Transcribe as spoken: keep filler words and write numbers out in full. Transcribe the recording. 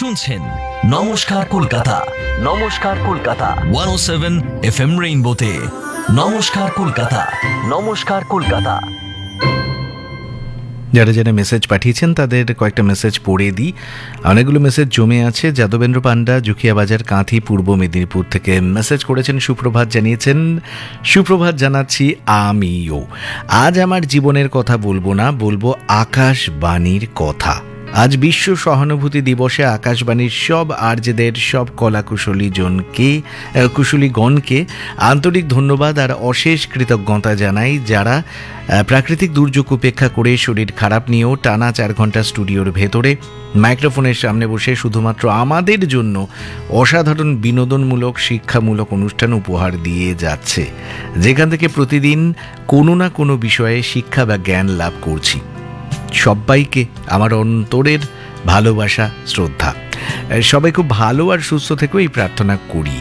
শুনছেন নমস্কার কলকাতা, নমস্কার কলকাতা একশো সাত এফ এম রেইনবোতে। নমস্কার কলকাতা, নমস্কার কলকাতা। যারা যারা মেসেজ পাঠিয়েছেন তাদের কয়েকটা মেসেজ পড়ে দিই। অনেকগুলো মেসেজ জমে আছে। যাদবেন্দ্র পান্ডা, জুখিয়াবাজার, কাঁথি, পূর্ব মেদিনীপুর থেকে মেসেজ করেছেন, সুপ্রভাত জানিয়েছেন। সুপ্রভাত জানাচ্ছি আমিও। আজ আমার জীবনের কথা বলবো না, বলবো আকাশবাণীর কথা। আজ বিশ্ব সহানুভূতি দিবসে আকাশবাণীর সব আরজেদের, সব কলাকুশলী জনকে কুশলীগণকে আন্তরিক ধন্যবাদ আর অশেষ কৃতজ্ঞতা জানাই, যারা প্রাকৃতিক দুর্যোগ উপেক্ষা করে শরীর খারাপ নিয়েও টানা চার ঘন্টা স্টুডিওর ভেতরে মাইক্রোফোনের সামনে বসে শুধুমাত্র আমাদের জন্য অসাধারণ বিনোদনমূলক, শিক্ষামূলক অনুষ্ঠান উপহার দিয়ে যাচ্ছে, যেখান থেকে প্রতিদিন কোনো না কোনো বিষয়ে শিক্ষা বা জ্ঞান লাভ করছি। সবাইকে আমার অন্তরের ভালোবাসা, শ্রদ্ধা। সবাই খুব ভালো আর সুস্থ থেকেও এই প্রার্থনা করি।